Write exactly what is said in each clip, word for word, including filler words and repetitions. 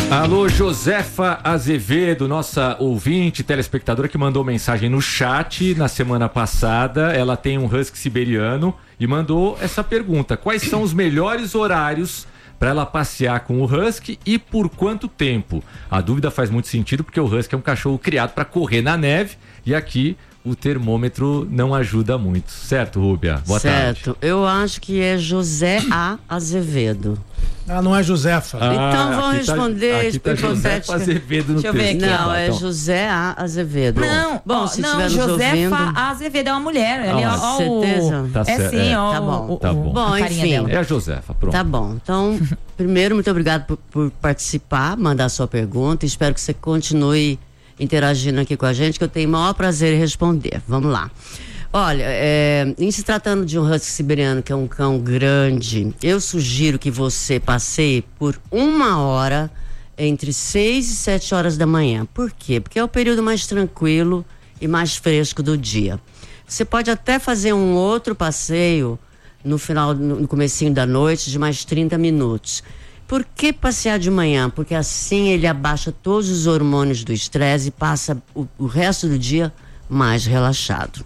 Alô, Josefa Azevedo, nossa ouvinte, telespectadora que mandou mensagem no chat na semana passada. Ela tem um husky siberiano e mandou essa pergunta: quais são os melhores horários para ela passear com o husky e por quanto tempo? A dúvida faz muito sentido porque o husky é um cachorro criado para correr na neve e aqui o termômetro não ajuda muito. Certo, Rúbia? Boa certo. tarde. Certo. Eu acho que é José A. Azevedo. Ah, não é Josefa. Ah, então vamos aqui tá, responder. aqui tá Josefa Azevedo no Deixa eu ver texto. aqui. Não, é então. José A. Azevedo. Não, bom, ó, se não, tiver nos Josefa ouvindo... Azevedo é uma mulher. Ali, Ah, ó, ó, certeza? O... Tá é certo, sim, é. ó. Tá bom. O, Tá bom. o, Bom, a carinha enfim. dela. É a Josefa, pronto. Tá bom. Então, primeiro, muito obrigado por, por participar, mandar sua pergunta. Espero que você continue interagindo aqui com a gente, que eu tenho o maior prazer em responder. Vamos lá. Olha, é, em se tratando de um husky siberiano, que é um cão grande, eu sugiro que você passeie por uma hora entre seis e sete horas da manhã. Por quê? Porque é o período mais tranquilo e mais fresco do dia. Você pode até fazer um outro passeio no final, no comecinho da noite, de mais trinta minutos. Por que passear de manhã? Porque assim ele abaixa todos os hormônios do estresse e passa o, o resto do dia mais relaxado.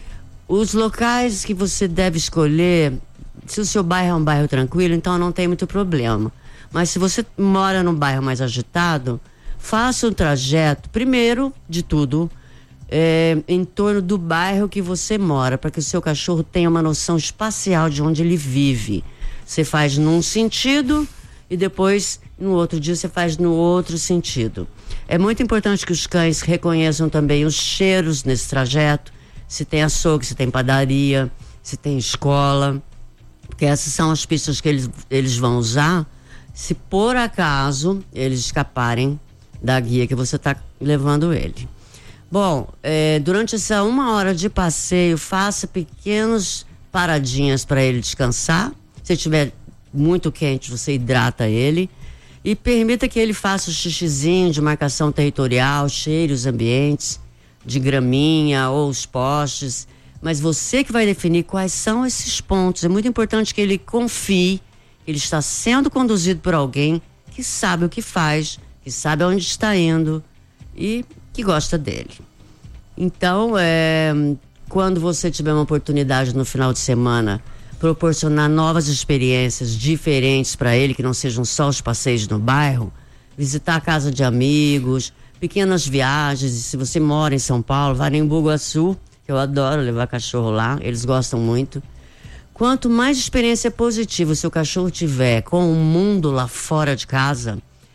Os locais que você deve escolher, se o seu bairro é um bairro tranquilo, então não tem muito problema. Mas se você mora num bairro mais agitado, faça um trajeto, primeiro de tudo, é, em torno do bairro que você mora, para que o seu cachorro tenha uma noção espacial de onde ele vive. Você faz num sentido e depois, no outro dia, você faz no outro sentido. É muito importante que os cães reconheçam também os cheiros nesse trajeto. Se tem açougue, se tem padaria, se tem escola, porque essas são as pistas que eles, eles vão usar se por acaso eles escaparem da guia que você está levando ele. Bom, é, durante essa uma hora de passeio, faça pequenas paradinhas para ele descansar. Se estiver muito quente, você hidrata ele e permita que ele faça o xixizinho de marcação territorial, cheire os ambientes de graminha ou os postes, mas você que vai definir quais são esses pontos. É muito importante que ele confie que ele está sendo conduzido por alguém que sabe o que faz, que sabe aonde está indo e que gosta dele. Então, é, quando você tiver uma oportunidade no final de semana, proporcionar novas experiências diferentes para ele, que não sejam só os passeios no bairro, visitar a casa de amigos, pequenas viagens. E se você mora em São Paulo, vá em Bugaçu, que eu adoro levar cachorro lá, eles gostam muito. Quanto mais experiência positiva o seu cachorro tiver com o mundo lá fora de casa,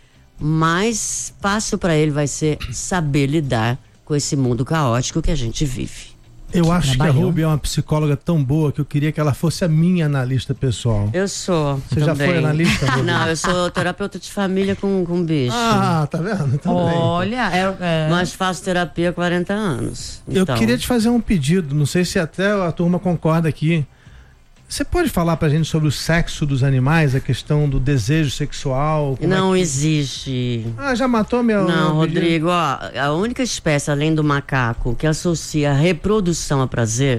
mais fácil para ele vai ser saber lidar com esse mundo caótico que a gente vive. Eu acho Trabalhou. que a Ruby é uma psicóloga tão boa que eu queria que ela fosse a minha analista pessoal. Eu sou. Você já também. foi analista, Ruby? Não, eu sou terapeuta de família com, com bicho. Ah, tá vendo? Também. Olha, é, é... Mas faço terapia há quarenta anos. Eu Então, queria te fazer um pedido, não sei se até a turma concorda aqui. Você pode falar pra gente sobre o sexo dos animais, a questão do desejo sexual? como Não é que... existe. Ah, já matou meu... Não, meu pedido? Rodrigo, ó, a única espécie, além do macaco, que associa a reprodução a prazer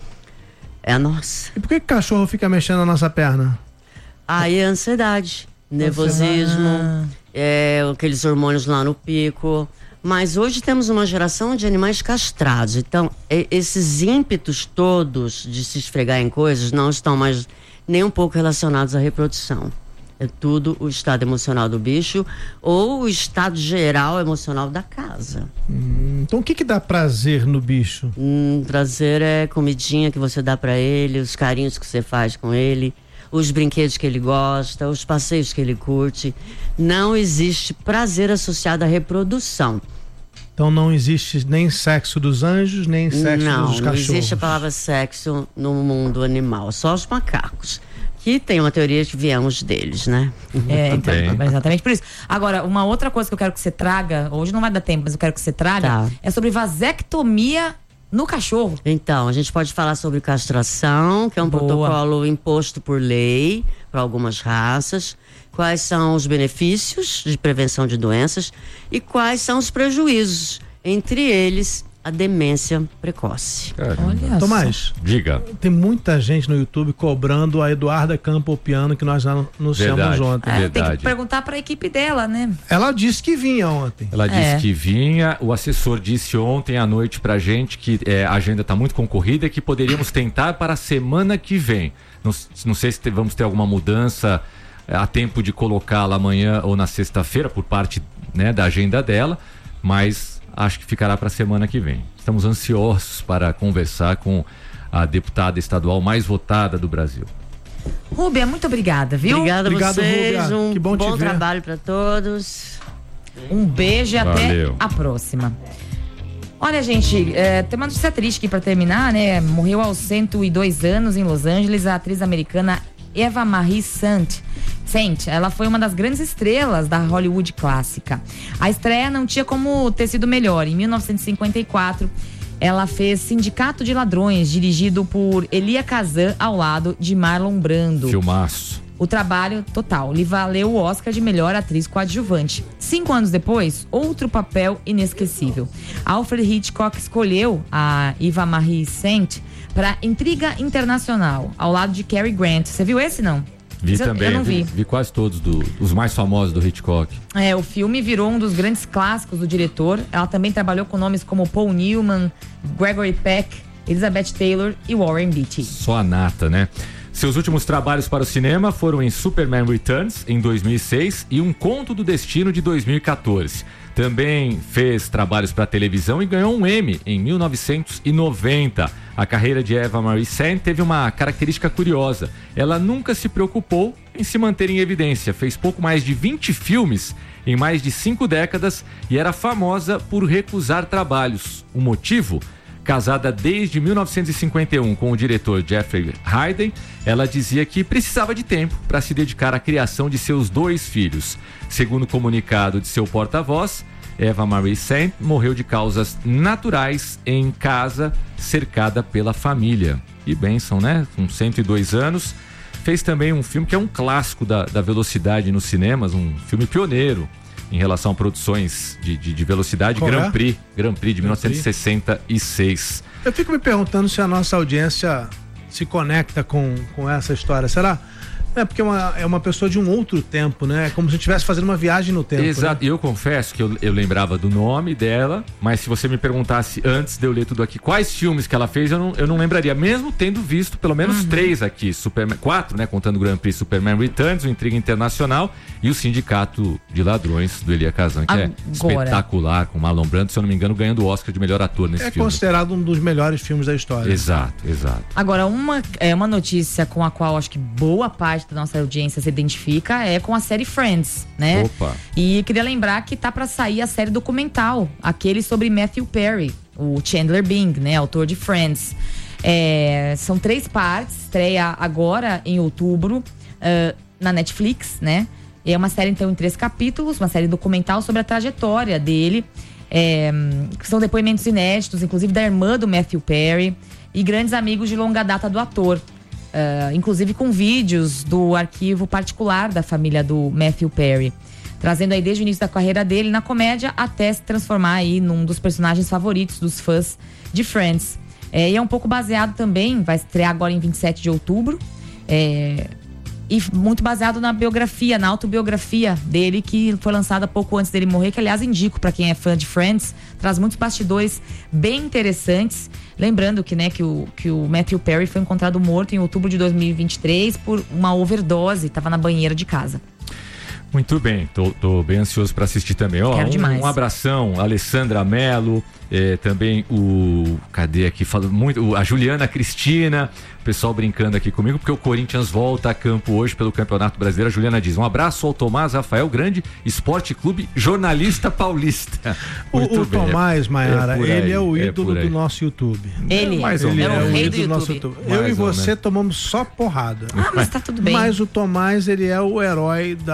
é a nossa. E por que que cachorro fica mexendo na nossa perna? Aí é ansiedade, nervosismo, é, aqueles hormônios lá no pico. Mas hoje temos uma geração de animais castrados. Então, e- esses ímpetos todos de se esfregar em coisas não estão mais nem um pouco relacionados à reprodução. É tudo o estado emocional do bicho ou o estado geral emocional da casa. Hum, então o que que dá prazer no bicho? Hum, prazer é comidinha que você dá pra ele, os carinhos que você faz com ele, os brinquedos que ele gosta, os passeios que ele curte. Não existe prazer associado à reprodução. Então não existe nem sexo dos anjos, nem sexo não, dos não cachorros. existe a palavra sexo no mundo animal, só os macacos, que tem uma teoria de que viemos deles, né? É, então, Também. exatamente por isso. Agora, uma outra coisa que eu quero que você traga, hoje não vai dar tempo, mas eu quero que você traga, Tá. é sobre vasectomia no cachorro. Então, a gente pode falar sobre castração, que é um Boa. protocolo imposto por lei para algumas raças. Quais são os benefícios de prevenção de doenças e quais são os prejuízos, entre eles a demência precoce. Olha Tomás, diga. Tem muita gente no YouTube cobrando a Eduarda Campopiano que nós anunciamos ontem. É, tem que perguntar para a equipe dela, né? Ela disse que vinha ontem. Ela disse É. que vinha. O assessor disse ontem à noite pra gente que é, a agenda tá muito concorrida e que poderíamos tentar para a semana que vem. Não, não sei se te- vamos ter alguma mudança é, a tempo de colocá-la amanhã ou na sexta-feira por parte, né, da agenda dela, mas acho que ficará para a semana que vem. Estamos ansiosos para conversar com a deputada estadual mais votada do Brasil. Rúbia, muito obrigada, viu? Obrigada a Obrigado, vocês, Rúbia. um Que bom te bom ver. trabalho para todos. Um beijo e até Valeu. a próxima. Olha, gente, é, tem uma notícia triste aqui pra terminar, né? Morreu aos cento e dois anos em Los Angeles a atriz americana Eva Marie Saint. Saint, ela foi uma das grandes estrelas da Hollywood clássica. A estreia não tinha como ter sido melhor. Em mil novecentos e cinquenta e quatro, ela fez Sindicato de Ladrões, dirigido por Elia Kazan, ao lado de Marlon Brando. Filmaço. O trabalho total lhe valeu o Oscar de melhor atriz coadjuvante. Cinco anos depois, outro papel inesquecível. Alfred Hitchcock escolheu a Eva Marie Saint para Intriga Internacional, ao lado de Cary Grant. Você viu esse, não? Vi Esse eu- também, eu não vi. vi. vi quase todos do- os mais famosos do Hitchcock. É, o filme virou um dos grandes clássicos do diretor. Ela também trabalhou com nomes como Paul Newman, Gregory Peck, Elizabeth Taylor e Warren Beatty. Só a nata, né? Seus últimos trabalhos para o cinema foram em Superman Returns, em dois mil e seis, e Um Conto do Destino, de dois mil e quatorze. Também fez trabalhos para televisão e ganhou um Emmy em mil novecentos e noventa. A carreira de Eva Marie Saint teve uma característica curiosa. Ela nunca se preocupou em se manter em evidência. Fez pouco mais de vinte filmes em mais de cinco décadas e era famosa por recusar trabalhos. O motivo? Casada desde mil novecentos e cinquenta e um com o diretor Jeffrey Hayden, ela dizia que precisava de tempo para se dedicar à criação de seus dois filhos. Segundo o comunicado de seu porta-voz, Eva Marie Saint morreu de causas naturais em casa, cercada pela família. E bênção, né? Com cento e dois anos. Fez também um filme que é um clássico da, da velocidade nos cinemas, um filme pioneiro em relação a produções de, de, de velocidade, Qual Grand é? Prix, Grand Prix de Grand mil novecentos e sessenta e seis. Eu fico me perguntando se a nossa audiência se conecta com, com essa história. Será? É porque é uma, é uma pessoa de um outro tempo, né? É como se estivesse fazendo uma viagem no tempo. Exato, Né? e eu confesso que eu, eu lembrava do nome dela, mas se você me perguntasse antes de eu ler tudo aqui, quais filmes que ela fez, eu não, eu não lembraria, mesmo tendo visto pelo menos Uhum. três aqui, Superman, quatro, né? Contando o Grand Prix, Superman Returns, o Intriga Internacional e o Sindicato de Ladrões, do Elia Kazan, que Agora. é espetacular, com Marlon Brando, se eu não me engano, ganhando o Oscar de melhor ator nesse É filme. considerado um dos melhores filmes da história. Exato, exato. Agora, uma, é, uma notícia com a qual acho que boa parte da nossa audiência se identifica é com a série Friends, né? Opa. E queria lembrar que tá pra sair a série documental, aquele sobre Matthew Perry, o Chandler Bing, né? Autor de Friends. É, são três partes, estreia agora em outubro uh, na Netflix, né? É uma série, então, em três capítulos, uma série documental sobre a trajetória dele. É, que são depoimentos inéditos, inclusive da irmã do Matthew Perry e grandes amigos de longa data do ator. Uh, inclusive com vídeos do arquivo particular da família do Matthew Perry, trazendo aí desde o início da carreira dele na comédia até se transformar aí num dos personagens favoritos dos fãs de Friends. É, e é um pouco baseado também, vai estrear agora em vinte e sete de outubro, é, e muito baseado na biografia, na autobiografia dele, que foi lançada pouco antes dele morrer, que aliás indico para quem é fã de Friends, traz muitos bastidores bem interessantes. Lembrando que, né, que, o, que o Matthew Perry foi encontrado morto em outubro de dois mil e vinte e três por uma overdose, estava na banheira de casa. Muito bem, tô, tô bem ansioso para assistir também. Ó, Quero um, demais. um abração, Alessandra Mello, eh, também o. Cadê aqui? Falo muito. o- A Juliana Cristina, o pessoal brincando aqui comigo, porque o Corinthians volta a campo hoje pelo Campeonato Brasileiro. A Juliana diz: um abraço ao Tomás Rafael, grande Esporte Clube Jornalista Paulista. O, Muito o bem, Tomás, Maiara, por aí, ele é o é ídolo por aí. do nosso YouTube. Ele, mais ou Ele é menos. é o o rei do ídolo do nosso YouTube. YouTube. Eu Mais e ou você menos. tomamos só porrada. Ah, mas tá tudo bem. Mas o Tomás, ele é o herói da galera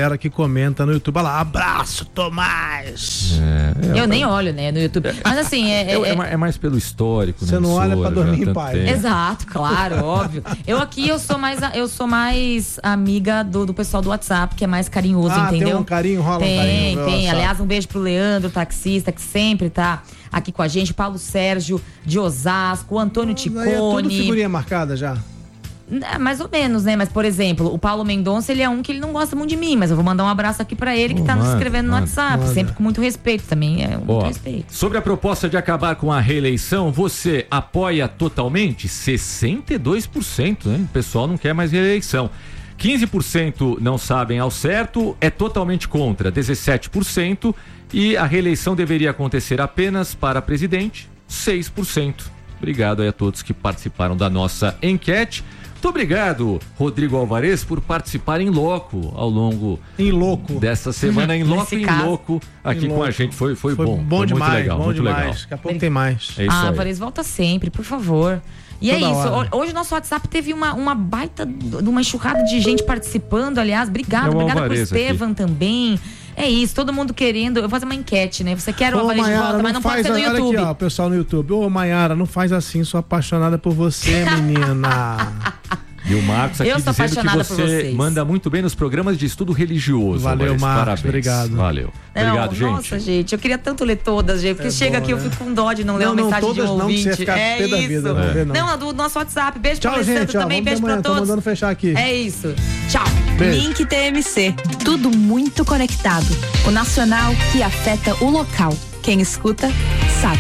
galera que comenta no YouTube. Olha lá, abraço, Tomás! É, eu nem olho, né, no YouTube. Mas assim, é... É, é, é mais pelo histórico, Você né? não olha pra dormir em paz. Tempo. Exato, claro, óbvio. Eu aqui, eu sou mais, eu sou mais amiga do, do pessoal do WhatsApp, que é mais carinhoso, ah, entendeu? Tem um carinho, rola tem, um carinho. Tem, tem. Aliás, um beijo pro Leandro, taxista, que sempre tá aqui com a gente, Paulo Sérgio de Osasco, o Antônio Ticone. É tudo figurinha marcada já? É, mais ou menos, né? Mas, por exemplo, o Paulo Mendonça, ele é um que ele não gosta muito de mim, mas eu vou mandar um abraço aqui pra ele que oh, tá manda, nos escrevendo manda, no WhatsApp, manda. sempre com muito respeito também, é muito Ó, respeito. Sobre a proposta de acabar com a reeleição, você apoia totalmente? sessenta e dois por cento, né? O pessoal não quer mais reeleição. quinze por cento não sabem ao certo, é totalmente contra, dezessete por cento, e a reeleição deveria acontecer apenas para presidente, seis por cento. Obrigado aí a todos que participaram da nossa enquete. Muito obrigado, Rodrigo Alvarez, por participar em loco ao longo em louco. dessa semana, em loco e em caso. louco, aqui Em com a louco. gente. Foi, foi, Foi bom. bom foi demais, muito legal, bom muito demais. legal. Daqui a pouco tem mais. É isso Ah, aí. Alvarez, volta sempre, por favor. E Toda é isso, hora. hoje o nosso WhatsApp teve uma, uma baita, de uma enxurrada de gente participando, aliás, obrigado, É o obrigada por Alvarez Estevam aqui. também. É isso, todo mundo querendo, eu vou fazer uma enquete, né? Você quer o Ô, Alvarez de Maiara, volta, mas não pode faz ser no a- YouTube. Olha aqui, ó, o pessoal no YouTube. Ô, Maiara, não faz assim, sou apaixonada por você, menina. E o Marcos aqui Eu sou dizendo que apaixonada por você vocês. manda muito bem nos programas de estudo religioso. Valeu, Alvarez. Marcos, Parabéns. obrigado. Valeu. Não, Obrigado, gente. Nossa, gente, eu queria tanto ler todas, gente, porque É chega bom, aqui, eu né? fico com dó de não, ler Não, uma não, mensagem de todas um não, que você ia ouvinte. ficar É pé da isso. vida, não vê, não. Não, do nosso WhatsApp. Beijo Tchau, pro Alessandro gente. Ó, também, vamos beijo até amanhã. pra Tô todos. mandando fechar aqui. É isso. Tchau. Beijo. Link T M C. Tudo muito conectado. O nacional que afeta o local. Quem escuta, sabe.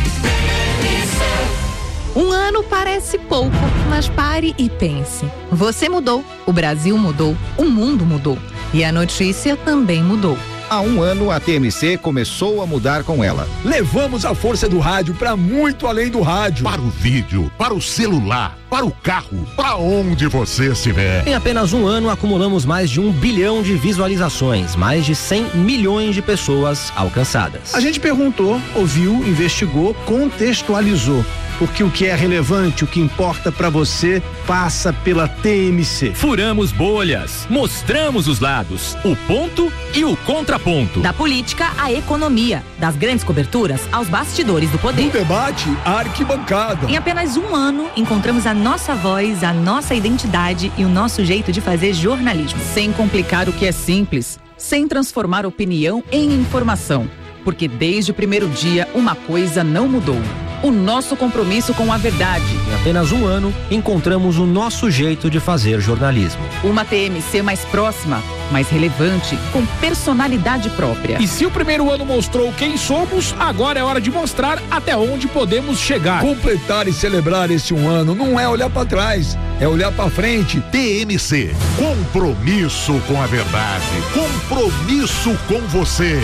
Um ano parece pouco, mas pare e pense. Você mudou, o Brasil mudou, o mundo mudou. E a notícia também mudou. Há um ano, a T M C começou a mudar com ela. Levamos a força do rádio para muito além do rádio. Para o vídeo, para o celular, para o carro, para onde você estiver. Em apenas um ano, acumulamos mais de um bilhão de visualizações, mais de cem milhões de pessoas alcançadas. A gente perguntou, ouviu, investigou, contextualizou. Porque o que é relevante, o que importa pra você, passa pela T M C. Furamos bolhas, mostramos os lados, o ponto e o contraponto. Da política à economia, das grandes coberturas aos bastidores do poder. Do debate à arquibancada. Em apenas um ano, encontramos a nossa voz, a nossa identidade e o nosso jeito de fazer jornalismo. Sem complicar o que é simples, sem transformar opinião em informação. Porque desde o primeiro dia, uma coisa não mudou. O nosso compromisso com a verdade. Em apenas um ano, encontramos o nosso jeito de fazer jornalismo. Uma T M C mais próxima, mais relevante, com personalidade própria. E se o primeiro ano mostrou quem somos, agora é hora de mostrar até onde podemos chegar. Completar e celebrar esse um ano não é olhar para trás, é olhar para frente. T M C, compromisso com a verdade, compromisso com você.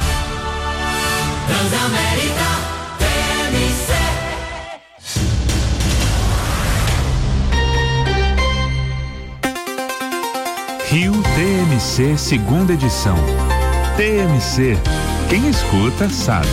Transamérica T M C. Rio T M C, segunda edição. T M C, quem escuta sabe.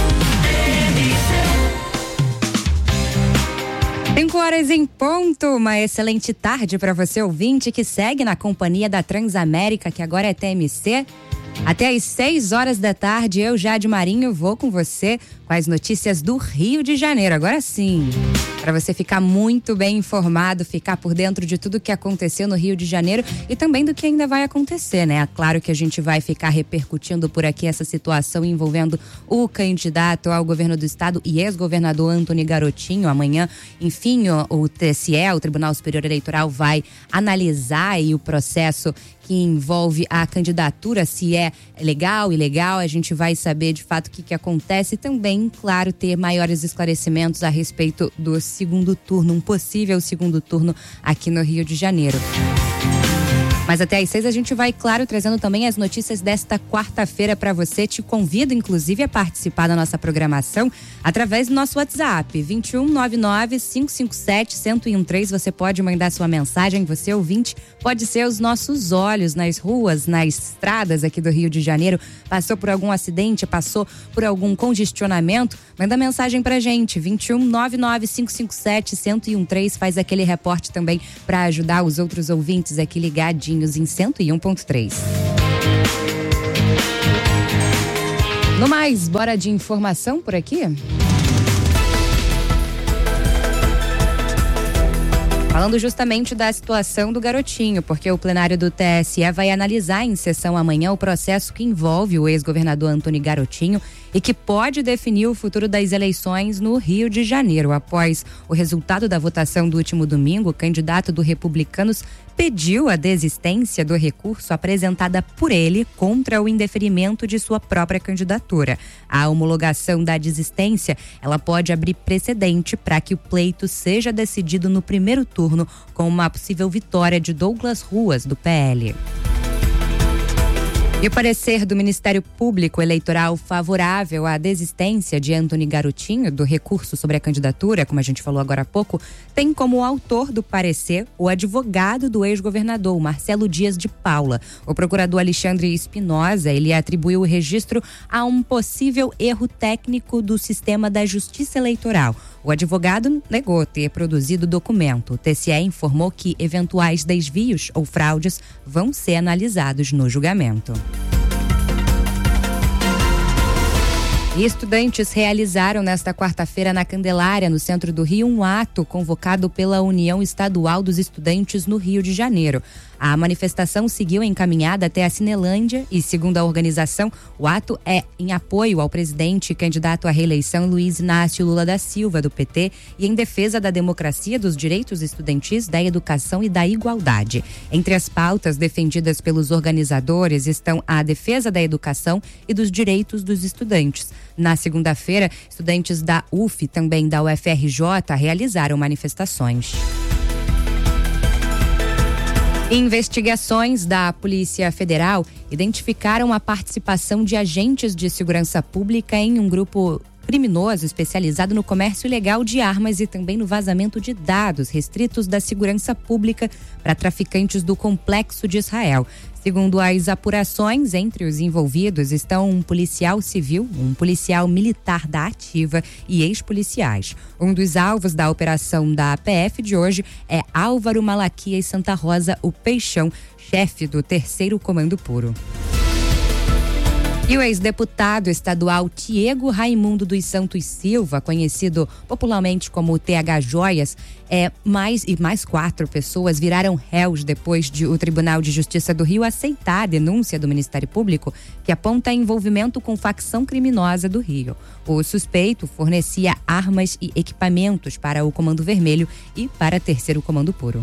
Cinco horas em ponto, uma excelente tarde para você ouvinte que segue na companhia da Transamérica, que agora é T M C. Até às seis horas da tarde, eu, Jade Marinho, vou com você com as notícias do Rio de Janeiro. Agora sim, para você ficar muito bem informado, ficar por dentro de tudo que aconteceu no Rio de Janeiro e também do que ainda vai acontecer, né? Claro que a gente vai ficar repercutindo por aqui essa situação envolvendo o candidato ao governo do estado e ex-governador Antony Garotinho. Amanhã, enfim, o, o T S E, o Tribunal Superior Eleitoral, vai analisar aí o processo que envolve a candidatura, se é legal, ilegal. A gente vai saber de fato o que, que acontece e também, claro, ter maiores esclarecimentos a respeito do segundo turno, um possível segundo turno aqui no Rio de Janeiro. Mas até às seis a gente vai, claro, trazendo também as notícias desta quarta-feira para você. Te convido, inclusive, a participar da nossa programação através do nosso WhatsApp, vinte e um, nove nove, cinco cinco sete, zero um um três. Você pode mandar sua mensagem, você ouvinte, pode ser os nossos olhos nas ruas, nas estradas aqui do Rio de Janeiro. Passou por algum acidente, passou por algum congestionamento? Manda mensagem pra gente, vinte e um, nove nove, cinco cinco sete, zero um um três. Faz aquele reporte também para ajudar os outros ouvintes aqui ligadinhos em cento e um ponto três. No mais, bora de informação por aqui? Falando justamente da situação do garotinho, porque o plenário do T S E vai analisar em sessão amanhã o processo que envolve o ex-governador Antony Garotinho e que pode definir o futuro das eleições no Rio de Janeiro. Após o resultado da votação do último domingo, o candidato do Republicanos pediu a desistência do recurso apresentada por ele contra o indeferimento de sua própria candidatura. A homologação da desistência, ela pode abrir precedente para que o pleito seja decidido no primeiro turno com uma possível vitória de Douglas Ruas, do P L. E o parecer do Ministério Público Eleitoral favorável à desistência de Antony Garotinho do recurso sobre a candidatura, como a gente falou agora há pouco, tem como autor do parecer o advogado do ex-governador, Marcelo Dias de Paula. O procurador Alexandre Espinosa, ele atribuiu o registro a um possível erro técnico do sistema da Justiça Eleitoral. O advogado negou ter produzido o documento. O T S E informou que eventuais desvios ou fraudes vão ser analisados no julgamento. E estudantes realizaram nesta quarta-feira na Candelária, no centro do Rio, um ato convocado pela União Estadual dos Estudantes no Rio de Janeiro. A manifestação seguiu encaminhada até a Cinelândia e, segundo a organização, o ato é em apoio ao presidente e candidato à reeleição Luiz Inácio Lula da Silva, do P T, e em defesa da democracia, dos direitos estudantis, da educação e da igualdade. Entre as pautas defendidas pelos organizadores estão a defesa da educação e dos direitos dos estudantes. Na segunda-feira, estudantes da U F e também da U F R J realizaram manifestações. Investigações da Polícia Federal identificaram a participação de agentes de segurança pública em um grupo criminoso especializado no comércio ilegal de armas e também no vazamento de dados restritos da segurança pública para traficantes do Complexo de Israel. Segundo as apurações, entre os envolvidos estão um policial civil, um policial militar da ativa e ex-policiais. Um dos alvos da operação da P F de hoje é Álvaro Malaquias Santa Rosa, o Peixão, chefe do terceiro Comando Puro. E o ex-deputado estadual Tiago Raimundo dos Santos Silva, conhecido popularmente como T H Joias, é mais e mais quatro pessoas viraram réus depois de o Tribunal de Justiça do Rio aceitar a denúncia do Ministério Público que aponta envolvimento com facção criminosa do Rio. O suspeito fornecia armas e equipamentos para o Comando Vermelho e para o terceiro Comando Puro.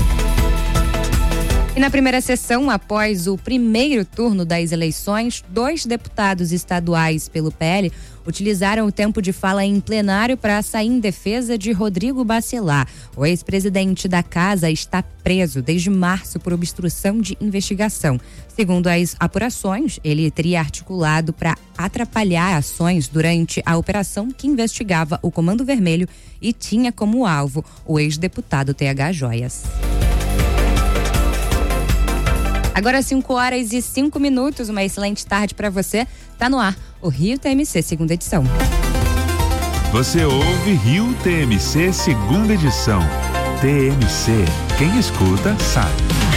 E na primeira sessão, após o primeiro turno das eleições, dois deputados estaduais pelo P L utilizaram o tempo de fala em plenário para sair em defesa de Rodrigo Bacelar. O ex-presidente da casa está preso desde março por obstrução de investigação. Segundo as apurações, ele teria articulado para atrapalhar ações durante a operação que investigava o Comando Vermelho e tinha como alvo o ex-deputado T H Joias. Agora cinco horas e cinco minutos, uma excelente tarde para você. Tá no ar o Rio T M C, segunda edição. Você ouve Rio T M C, segunda edição. T M C, quem escuta sabe.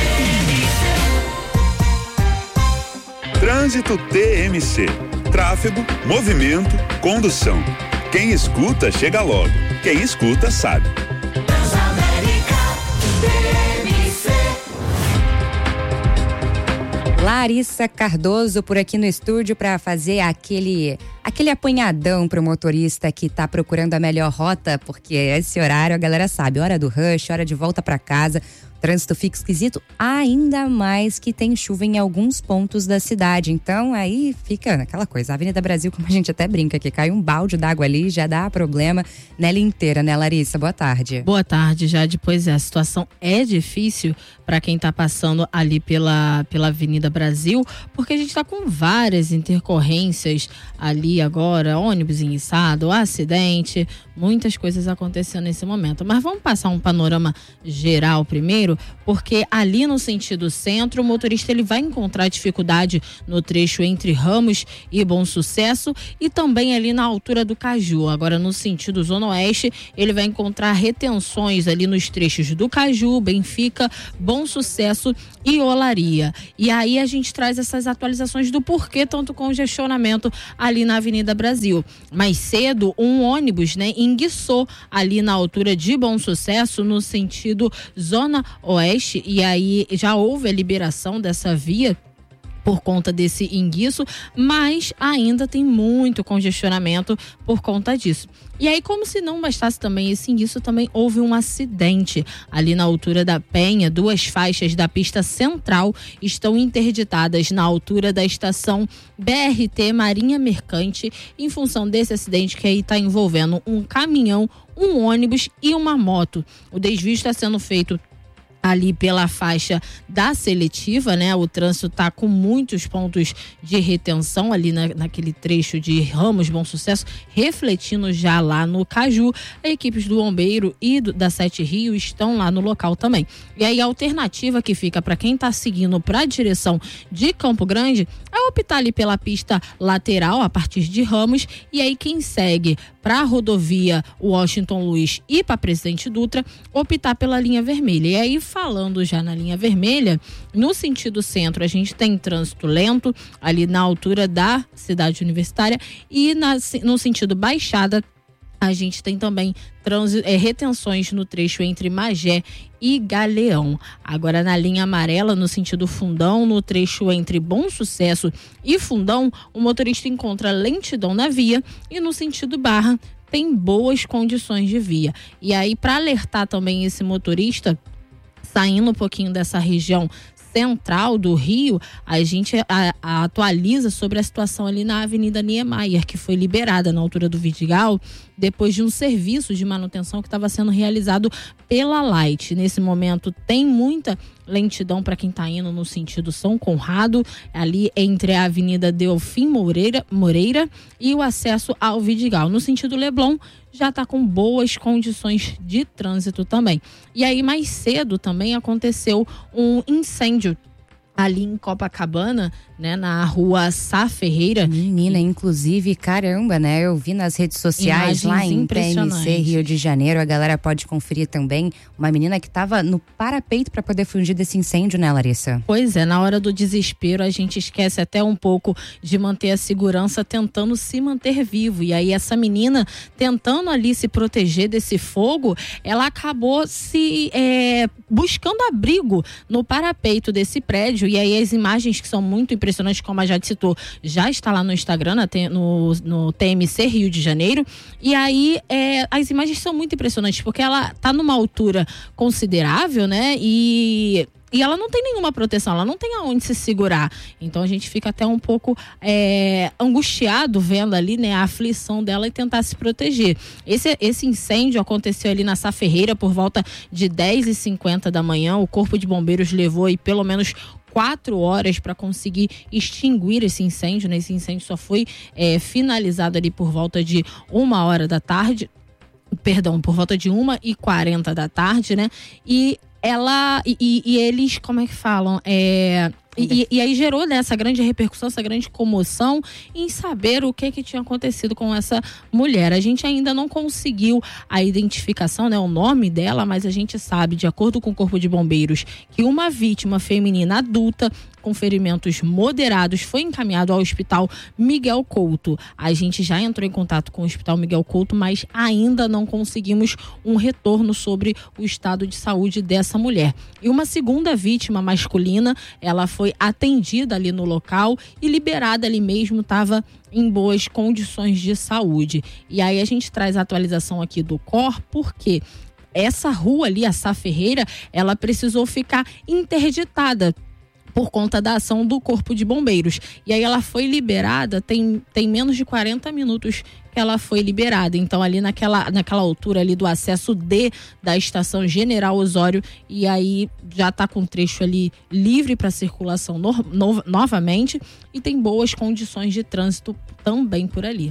Trânsito T M C. Tráfego, movimento, condução. Quem escuta chega logo. Quem escuta sabe. Larissa Cardoso por aqui no estúdio para fazer aquele aquele apanhadão pro motorista que tá procurando a melhor rota, porque esse horário a galera sabe, hora do rush, hora de volta para casa. O trânsito fica esquisito, ainda mais que tem chuva em alguns pontos da cidade. Então aí fica aquela coisa, a Avenida Brasil, como a gente até brinca, que cai um balde d'água ali, já dá problema nela inteira, né, Larissa? Boa tarde. Boa tarde, Jade. Pois é, a situação é difícil para quem tá passando ali pela, pela Avenida Brasil, porque a gente tá com várias intercorrências ali agora, ônibus enguiçado, acidente, muitas coisas acontecendo nesse momento. Mas vamos passar um panorama geral primeiro. centro, porque ali no sentido centro, o motorista ele vai encontrar dificuldade no trecho entre Ramos e Bom Sucesso e também ali na altura do Caju. Agora, no sentido zona oeste, ele vai encontrar retenções ali nos trechos do Caju, Benfica, Bom Sucesso e Olaria. E aí a gente traz essas atualizações do porquê tanto congestionamento ali na Avenida Brasil. Mais cedo, um ônibus, né, enguiçou ali na altura de Bom Sucesso, no sentido zona oeste, e aí já houve a liberação dessa via por conta desse enguiço, mas ainda tem muito congestionamento por conta disso. E aí, como se não bastasse também esse enguiço, também houve um acidente ali na altura da Penha. Duas faixas da pista central estão interditadas na altura da estação B R T Marinha Mercante, em função desse acidente que aí está envolvendo um caminhão, um ônibus e uma moto. O desvio está sendo feito ali pela faixa da seletiva, né? O trânsito tá com muitos pontos de retenção ali na, naquele trecho de Ramos, Bom Sucesso, refletindo já lá no Caju. As equipes do Bombeiro e do, da Sete Rio estão lá no local também. E aí a alternativa que fica para quem tá seguindo para a direção de Campo Grande é optar ali pela pista lateral a partir de Ramos, e aí quem segue para a rodovia Washington Luiz e para Presidente Dutra, optar pela linha vermelha. E aí, falando já na linha vermelha, no sentido centro, a gente tem trânsito lento ali na altura da cidade universitária, e na, no sentido baixada, a gente tem também trânsito, é, retenções no trecho entre Magé e Galeão. Agora, na linha amarela, no sentido Fundão, no trecho entre Bom Sucesso e Fundão, o motorista encontra lentidão na via, e no sentido Barra tem boas condições de via. E aí, para alertar também esse motorista, saindo um pouquinho dessa região central do Rio, a gente a, a atualiza sobre a situação ali na Avenida Niemeyer, que foi liberada na altura do Vidigal, depois de um serviço de manutenção que estava sendo realizado pela Light. Nesse momento tem muita lentidão para quem está indo no sentido São Conrado, ali entre a Avenida Delfim Moreira, Moreira e o acesso ao Vidigal. No sentido Leblon, já está com boas condições de trânsito também. E aí, mais cedo também aconteceu um incêndio ali em Copacabana, né, na rua Sá Ferreira. Menina, inclusive, caramba, né? Eu vi nas redes sociais lá em T M C, Rio de Janeiro, a galera pode conferir também, uma menina que tava no parapeito para poder fugir desse incêndio, né, Larissa? Pois é, na hora do desespero a gente esquece até um pouco de manter a segurança, tentando se manter vivo. E aí essa menina, tentando ali se proteger desse fogo, ela acabou se é, buscando abrigo no parapeito desse prédio. E aí as imagens que são muito impressionantes, como a Jade citou, já está lá no Instagram, no, no T M C Rio de Janeiro. E aí é, as imagens são muito impressionantes, porque ela está numa altura considerável, né? E... E ela não tem nenhuma proteção, ela não tem aonde se segurar. Então a gente fica até um pouco é, angustiado vendo ali, né, a aflição dela e tentar se proteger. Esse, esse incêndio aconteceu ali na Sá Ferreira por volta de dez e cinquenta da manhã. O Corpo de Bombeiros levou aí pelo menos quatro horas para conseguir extinguir esse incêndio, né? Esse incêndio só foi é, finalizado ali por volta de uma hora da tarde. Perdão, por volta de uma e quarenta da tarde, né? E ela e, e eles, como é que falam? É, e, e aí gerou, né, essa grande repercussão, essa grande comoção em saber o que que tinha acontecido com essa mulher. A gente ainda não conseguiu a identificação, né, o nome dela, mas a gente sabe, de acordo com o Corpo de Bombeiros, que uma vítima feminina adulta com ferimentos moderados foi encaminhado ao Hospital Miguel Couto. A gente já entrou em contato com o Hospital Miguel Couto, mas ainda não conseguimos um retorno sobre o estado de saúde dessa mulher. E uma segunda vítima masculina, ela foi atendida ali no local e liberada ali mesmo, estava em boas condições de saúde. E aí a gente traz a atualização aqui do C O R, porque essa rua ali, a Sá Ferreira, ela precisou ficar interditada por conta da ação do Corpo de Bombeiros. E aí ela foi liberada, tem, tem menos de quarenta minutos que ela foi liberada. Então ali naquela, naquela altura ali do acesso D da estação General Osório, e aí já está com um trecho ali livre para circulação no, no, novamente, e tem boas condições de trânsito também por ali.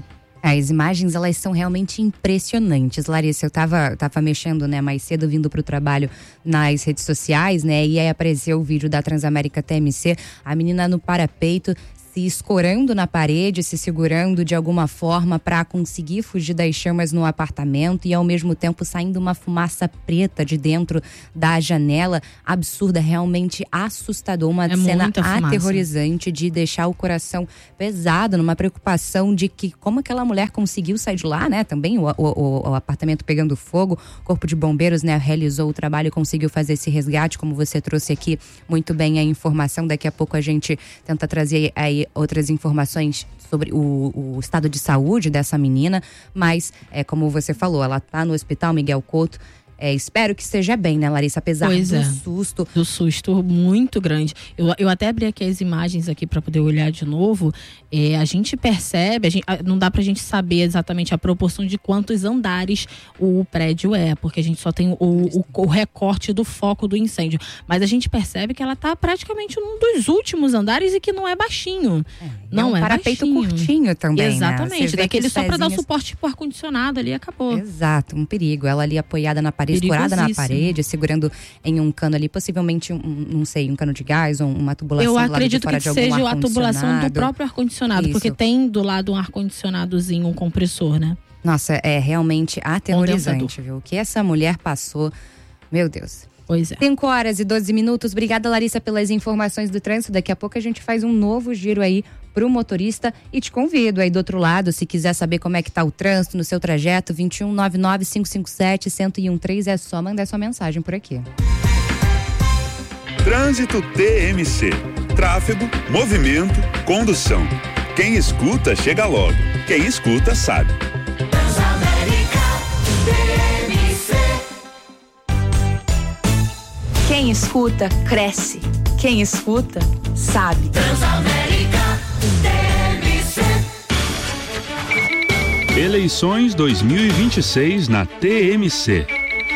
As imagens, elas são realmente impressionantes. Larissa, eu tava, tava mexendo, né, mais cedo, vindo pro trabalho nas redes sociais, né, e aí apareceu o vídeo da Transamérica T M C, a menina no parapeito, se escorando na parede, se segurando de alguma forma para conseguir fugir das chamas no apartamento e ao mesmo tempo saindo uma fumaça preta de dentro da janela. Absurda, realmente assustador, uma é cena aterrorizante de deixar o coração pesado, numa preocupação de que como aquela mulher conseguiu sair de lá, né? Também o, o, o apartamento pegando fogo, o corpo de bombeiros, né, realizou o trabalho e conseguiu fazer esse resgate, como você trouxe aqui muito bem a informação. Daqui a pouco a gente tenta trazer aí outras informações sobre o, o estado de saúde dessa menina, mas é como você falou, ela tá no hospital Miguel Couto. É, espero que esteja bem, né, Larissa? Apesar pois do é. susto. Do susto muito grande. Eu, eu até abri aqui as imagens aqui para poder olhar de novo. É, a gente percebe, a gente, não dá pra gente saber exatamente a proporção de quantos andares o prédio é, porque a gente só tem o, o, o recorte do foco do incêndio. Mas a gente percebe que ela tá praticamente num dos últimos andares e que não é baixinho. É, não é, um é parapeito baixinho. curtinho também, exatamente, né? daquele só para dar o pezinhos... suporte pro ar-condicionado ali, acabou. Exato, um perigo. Ela ali apoiada na parede, escorada na parede, segurando em um cano ali, possivelmente, um, não sei, um cano de gás ou uma tubulação Eu do lado de acredito fora que de algum seja a ar-condicionado. tubulação do próprio ar-condicionado, porque Isso. tem do lado um ar-condicionadozinho, um compressor, né? Nossa, é realmente aterrorizante, viu? O que essa mulher passou, meu Deus. Pois é. cinco horas e doze minutos. Obrigada, Larissa, pelas informações do trânsito. Daqui a pouco a gente faz um novo giro aí pro motorista e te convido aí do outro lado, se quiser saber como é que tá o trânsito no seu trajeto, vinte e um, nove nove, cinco cinco sete, um zero um três, é só mandar sua mensagem por aqui. Trânsito T M C. Tráfego, movimento, condução. Quem escuta, chega logo. Quem escuta, sabe. Quem escuta, cresce. Quem escuta, sabe. Transamérica T M C. Eleições dois mil e vinte e seis na T M C.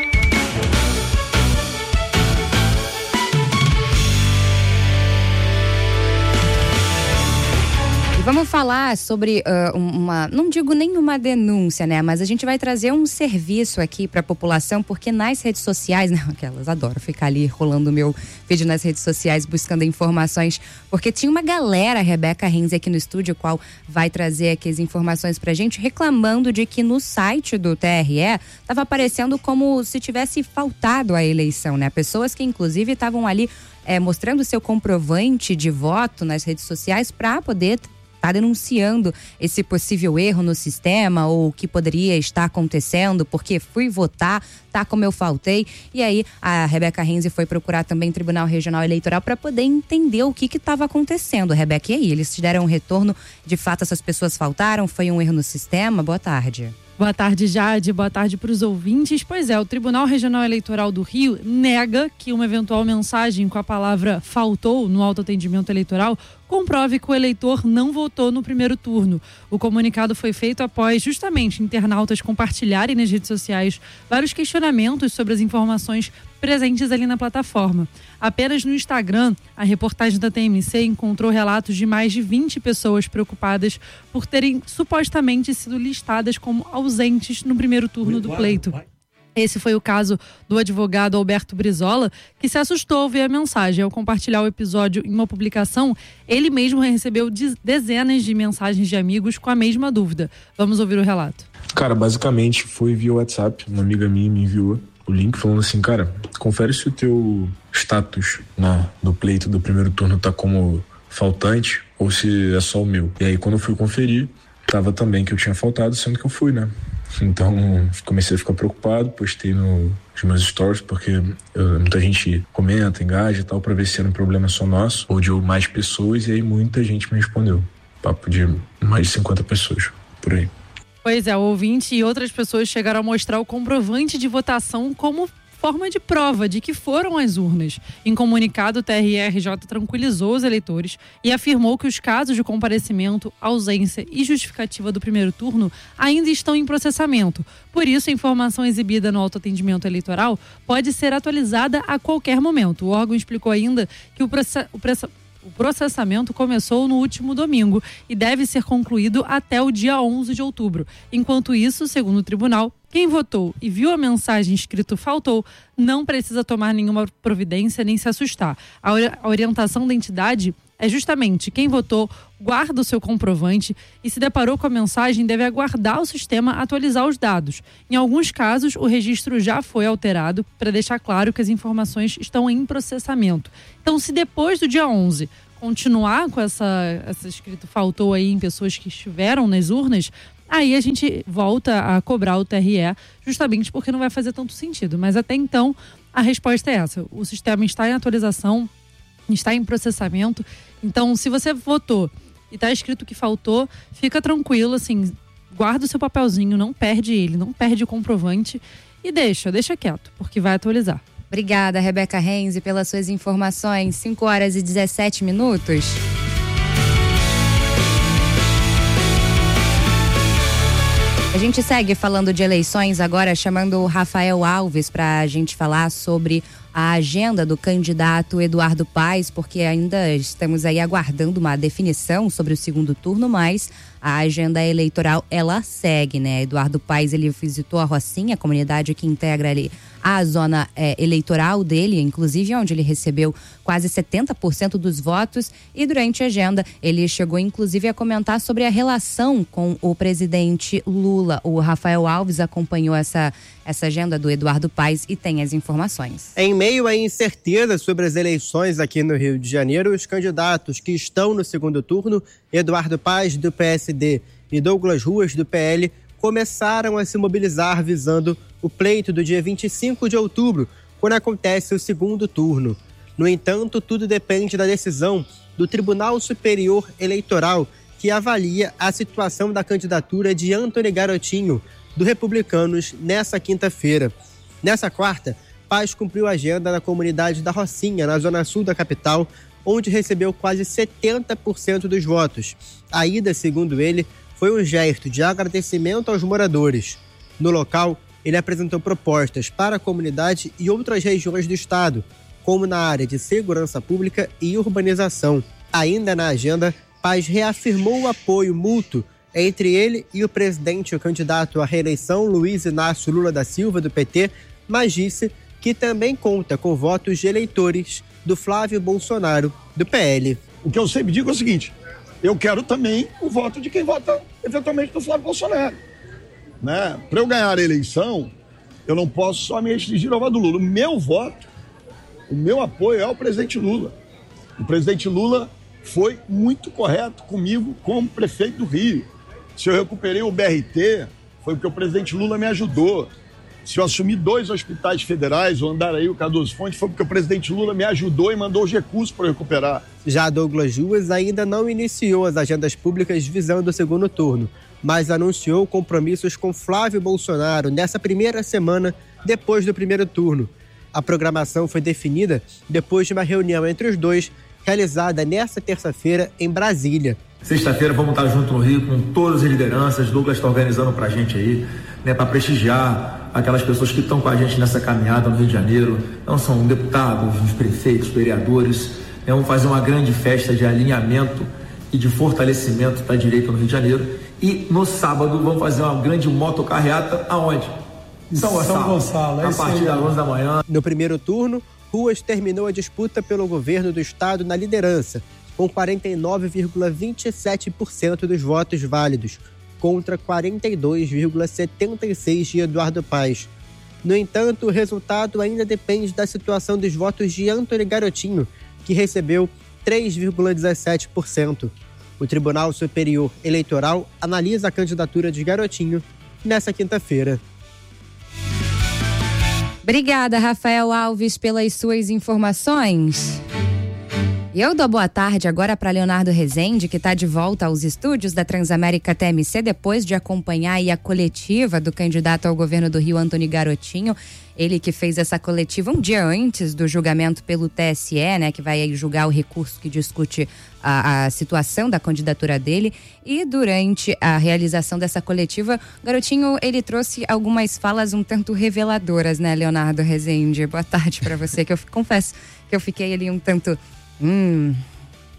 Vamos falar sobre uh, uma, não digo nenhuma denúncia, né? Mas a gente vai trazer um serviço aqui para a população, porque nas redes sociais, né? Aquelas adoram ficar ali rolando o meu vídeo nas redes sociais buscando informações, porque tinha uma galera, a Rebeca Renzi aqui no estúdio, qual vai trazer aqui as informações pra gente, reclamando de que no site do T R E estava aparecendo como se tivesse faltado a eleição, né? Pessoas que inclusive estavam ali é, mostrando seu comprovante de voto nas redes sociais para poder está denunciando esse possível erro no sistema ou o que poderia estar acontecendo, porque fui votar, tá como eu faltei. E aí a Rebeca Renzi foi procurar também o Tribunal Regional Eleitoral para poder entender o que que estava acontecendo. Rebeca, e aí? Eles te deram um retorno? De fato, essas pessoas faltaram? Foi um erro no sistema? Boa tarde. Boa tarde, Jade. Boa tarde para os ouvintes. Pois é, o Tribunal Regional Eleitoral do Rio nega que uma eventual mensagem com a palavra faltou no autoatendimento eleitoral comprove que o eleitor não votou no primeiro turno. O comunicado foi feito após justamente internautas compartilharem nas redes sociais vários questionamentos sobre as informações presentes ali na plataforma. Apenas no Instagram, a reportagem da T M C encontrou relatos de mais de vinte pessoas preocupadas por terem supostamente sido listadas como ausentes no primeiro turno do pleito. Esse foi o caso do advogado Alberto Brizola, que se assustou ao ver a mensagem. Ao compartilhar o episódio em uma publicação, ele mesmo recebeu dezenas de mensagens de amigos com a mesma dúvida. Vamos ouvir o relato. Cara, basicamente foi via WhatsApp. Uma amiga minha me enviou o link falando assim, cara, confere se o teu status na, no pleito do primeiro turno tá como faltante ou se é só o meu. E aí quando eu fui conferir, tava também que eu tinha faltado, sendo que eu fui, né? Então comecei a ficar preocupado, postei no, nos meus stories, porque eu, muita gente comenta, engaja e tal, pra ver se era um problema só nosso ou de mais pessoas, e aí muita gente me respondeu. Papo de mais de cinquenta pessoas, por aí. Pois é, o ouvinte e outras pessoas chegaram a mostrar o comprovante de votação como forma de prova de que foram às urnas. Em comunicado, o T R E R J tranquilizou os eleitores e afirmou que os casos de comparecimento, ausência e justificativa do primeiro turno ainda estão em processamento. Por isso, a informação exibida no autoatendimento eleitoral pode ser atualizada a qualquer momento. O órgão explicou ainda que o, process... o, process... O processamento começou no último domingo e deve ser concluído até o dia onze de outubro. Enquanto isso, segundo o tribunal, quem votou e viu a mensagem escrito faltou não precisa tomar nenhuma providência nem se assustar. A orientação da entidade é justamente quem votou guarda o seu comprovante e se deparou com a mensagem deve aguardar o sistema atualizar os dados. Em alguns casos, o registro já foi alterado para deixar claro que as informações estão em processamento. Então, se depois do dia onze continuar com essa, essa escrito faltou aí em pessoas que estiveram nas urnas, aí a gente volta a cobrar o T R E justamente porque não vai fazer tanto sentido. Mas até então, a resposta é essa. O sistema está em atualização, está em processamento. Então, se você votou e está escrito que faltou, fica tranquilo, assim, guarda o seu papelzinho, não perde ele, não perde o comprovante e deixa, deixa quieto, porque vai atualizar. Obrigada, Rebeca Renzi, pelas suas informações. cinco horas e dezessete minutos. A gente segue falando de eleições agora, chamando o Rafael Alves para a gente falar sobre a agenda do candidato Eduardo Paes, porque ainda estamos aí aguardando uma definição sobre o segundo turno, mas a agenda eleitoral, ela segue, né? Eduardo Paes, ele visitou a Rocinha, a comunidade que integra ali a zona é, eleitoral dele, inclusive onde ele recebeu quase setenta por cento dos votos, e durante a agenda ele chegou inclusive a comentar sobre a relação com o presidente Lula. O Rafael Alves acompanhou essa, essa agenda do Eduardo Paes e tem as informações. Em meio à incerteza sobre as eleições aqui no Rio de Janeiro, os candidatos que estão no segundo turno, Eduardo Paes do P S D e Douglas Ruas do P L, começaram a se mobilizar visando o pleito do dia vinte e cinco de outubro, quando acontece o segundo turno. No entanto, tudo depende da decisão do Tribunal Superior Eleitoral, que avalia a situação da candidatura de Antony Garotinho, do Republicanos, nessa quinta-feira. Nessa quarta, Paes cumpriu a agenda na comunidade da Rocinha, na zona sul da capital, onde recebeu quase setenta por cento dos votos. A ida, segundo ele, foi um gesto de agradecimento aos moradores. No local, ele apresentou propostas para a comunidade e outras regiões do estado, como na área de segurança pública e urbanização. Ainda na agenda, Paes reafirmou o apoio mútuo entre ele e o presidente e o candidato à reeleição, Luiz Inácio Lula da Silva, do P T, mas disse que também conta com votos de eleitores do Flávio Bolsonaro, do P L. O que eu sempre digo é o seguinte: eu quero também o voto de quem vota eventualmente no Flávio Bolsonaro. Né? Para eu ganhar a eleição, eu não posso só me restringir ao voto do Lula. O meu voto, o meu apoio é ao presidente Lula. O presidente Lula foi muito correto comigo como prefeito do Rio. Se eu recuperei o B R T, foi porque o presidente Lula me ajudou. Se eu assumi dois hospitais federais, o Andaraí e o Cardoso Fonte, foi porque o presidente Lula me ajudou e mandou os recursos para eu recuperar. Já Douglas Ruas ainda não iniciou as agendas públicas visando o segundo turno, mas anunciou compromissos com Flávio Bolsonaro nessa primeira semana depois do primeiro turno. A programação foi definida depois de uma reunião entre os dois, realizada nesta terça-feira em Brasília. Sexta-feira vamos estar junto no Rio com todas as lideranças. Douglas está organizando para a gente aí, né, para prestigiar aquelas pessoas que estão com a gente nessa caminhada no Rio de Janeiro. Não são deputados, os prefeitos, vereadores. Né, vamos fazer uma grande festa de alinhamento e de fortalecimento da direita no Rio de Janeiro. E no sábado vamos fazer uma grande motocarreata aonde? São Gonçalo. São Gonçalo, é a partir das onze da manhã. No primeiro turno, Ruas terminou a disputa pelo governo do estado na liderança, com quarenta e nove vírgula vinte e sete por cento dos votos válidos, contra quarenta e dois vírgula setenta e seis por cento de Eduardo Paes. No entanto, o resultado ainda depende da situação dos votos de Antony Garotinho, que recebeu três vírgula dezessete por cento. O Tribunal Superior Eleitoral analisa a candidatura de Garotinho nessa quinta-feira. Obrigada, Rafael Alves, pelas suas informações. E eu dou boa tarde agora para Leonardo Rezende, que está de volta aos estúdios da Transamérica T M C, depois de acompanhar aí a coletiva do candidato ao governo do Rio, Antony Garotinho. Ele que fez essa coletiva um dia antes do julgamento pelo T S E, né, que vai aí julgar o recurso que discute a, a situação da candidatura dele. E durante a realização dessa coletiva, Garotinho, ele trouxe algumas falas um tanto reveladoras, né, Leonardo Rezende? Boa tarde para você, que eu confesso que eu fiquei ali um tanto... Hum,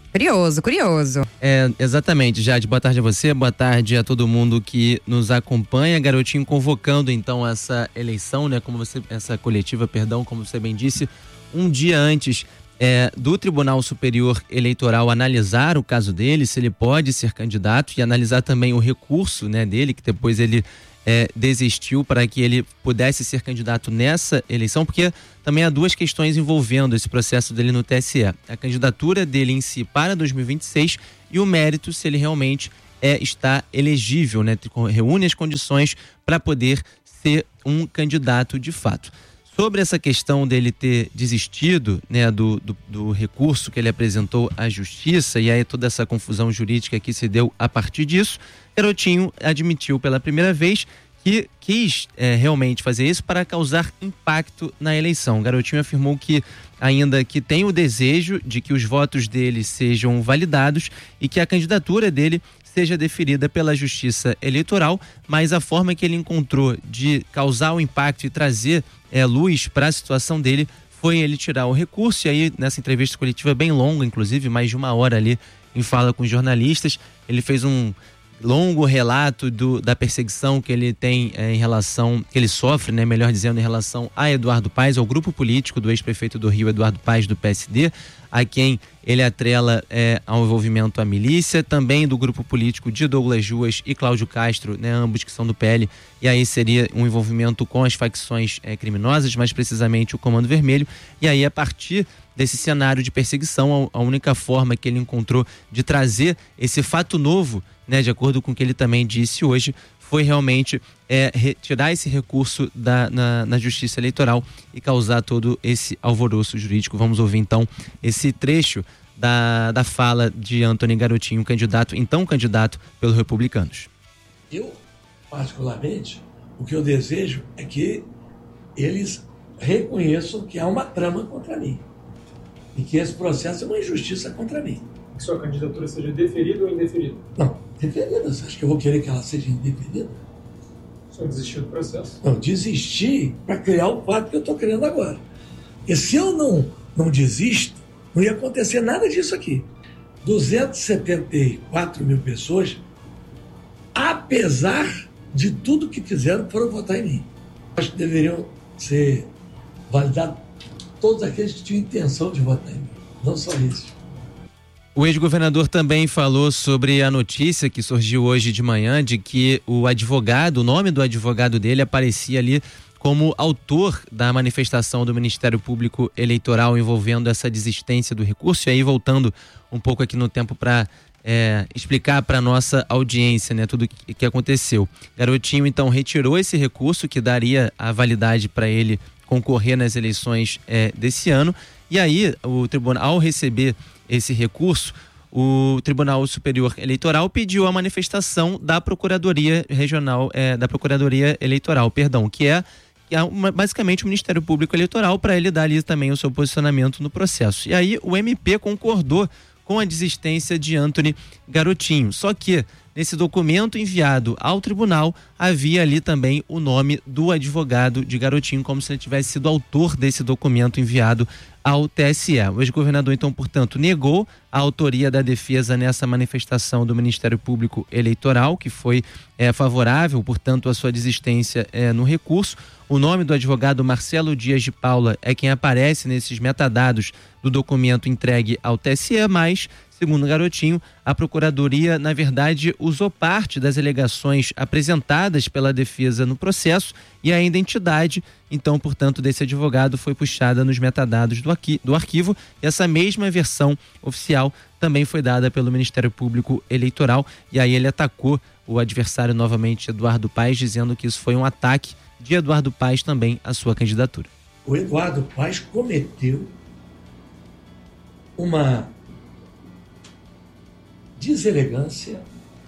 Curioso, curioso. É, exatamente, Jade. Boa tarde a você, boa tarde a todo mundo que nos acompanha. Garotinho convocando então essa eleição, né? Como você, essa coletiva, perdão, como você bem disse, um dia antes é, do Tribunal Superior Eleitoral analisar o caso dele, se ele pode ser candidato, e analisar também o recurso, né, dele, que depois ele é, desistiu para que ele pudesse ser candidato nessa eleição, porque também há duas questões envolvendo esse processo dele no T S E. A candidatura dele em si para dois mil e vinte e seis e o mérito se ele realmente é, está elegível, né, reúne as condições para poder ser um candidato de fato. Sobre essa questão dele ter desistido, né, do, do, do recurso que ele apresentou à justiça, e aí toda essa confusão jurídica que se deu a partir disso, Garotinho admitiu pela primeira vez que quis é, realmente fazer isso para causar impacto na eleição. Garotinho afirmou que ainda que tem o desejo de que os votos dele sejam validados e que a candidatura dele seja deferida pela Justiça Eleitoral, mas a forma que ele encontrou de causar o impacto e trazer é, luz para a situação dele foi ele tirar o recurso. E aí, nessa entrevista coletiva bem longa, inclusive mais de uma hora ali em fala com os jornalistas, ele fez um longo relato do, da perseguição que ele tem é, em relação, que ele sofre, né, melhor dizendo, em relação a Eduardo Paes, ao grupo político do ex-prefeito do Rio, Eduardo Paes, do P S D, a quem ele atrela é, ao envolvimento à milícia, também do grupo político de Douglas Ruas e Cláudio Castro, né, ambos que são do P L, e aí seria um envolvimento com as facções é, criminosas, mais precisamente o Comando Vermelho, e aí a partir desse cenário de perseguição, a única forma que ele encontrou de trazer esse fato novo, né, de acordo com o que ele também disse hoje, foi realmente é, retirar esse recurso da, na, na Justiça Eleitoral e causar todo esse alvoroço jurídico. Vamos ouvir então esse trecho da, da fala de Antony Garotinho, candidato, então candidato pelos Republicanos. Eu, particularmente, o que eu desejo é que eles reconheçam que há uma trama contra mim e que esse processo é uma injustiça contra mim. Que sua candidatura seja deferida ou indeferida? Não, deferida. Você acha que eu vou querer que ela seja indeferida? O senhor desistiu do processo? Não, desisti para criar o quadro que eu estou criando agora. E se eu não, não desisto, não ia acontecer nada disso aqui. duzentas e setenta e quatro mil pessoas, apesar de tudo que fizeram, foram votar em mim. Acho que deveriam ser validados todos aqueles que tinham intenção de votar em mim, não só esses. O ex-governador também falou sobre a notícia que surgiu hoje de manhã de que o advogado, o nome do advogado dele aparecia ali como autor da manifestação do Ministério Público Eleitoral envolvendo essa desistência do recurso. E aí, voltando um pouco aqui no tempo para é, explicar para nossa audiência, né, tudo que, que aconteceu. Garotinho, então, retirou esse recurso que daria a validade para ele concorrer nas eleições é, desse ano. E aí, o tribunal, ao receber esse recurso, o Tribunal Superior Eleitoral pediu a manifestação da Procuradoria Regional, é, da Procuradoria Eleitoral, perdão, que é, que é uma, basicamente o Ministério Público Eleitoral, para ele dar ali também o seu posicionamento no processo. E aí o M P concordou com a desistência de Antony Garotinho. Só que nesse documento enviado ao tribunal havia ali também o nome do advogado de Garotinho, como se ele tivesse sido autor desse documento enviado ao T S E. O ex-governador, então, portanto, negou a autoria da defesa nessa manifestação do Ministério Público Eleitoral, que foi é, favorável, portanto, à sua desistência é, no recurso. O nome do advogado Marcelo Dias de Paula é quem aparece nesses metadados do documento entregue ao T S E, mas, segundo Garotinho, a Procuradoria, na verdade, usou parte das alegações apresentadas pela defesa no processo e a identidade, então, portanto, desse advogado foi puxada nos metadados do, arqui- do arquivo, e essa mesma versão oficial também foi dada pelo Ministério Público Eleitoral, e aí ele atacou o adversário novamente, Eduardo Paes, dizendo que isso foi um ataque de Eduardo Paes também à sua candidatura. O Eduardo Paes cometeu uma deselegância